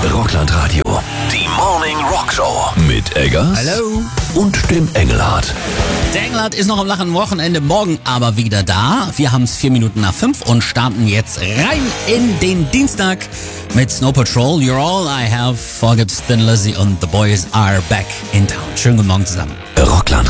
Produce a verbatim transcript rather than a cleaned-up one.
Rockland Radio. Die Morning Rock Show. Mit Eggers. Hallo. Und dem Engelhardt. Der Engelhardt ist noch am lachen Wochenende, morgen aber wieder da. Wir haben es vier Minuten nach fünf und starten jetzt rein in den Dienstag mit Snow Patrol. You're all I have. Vorgibt's Thin Lizzy und The Boys Are Back in Town. Schönen guten Morgen zusammen. Rockland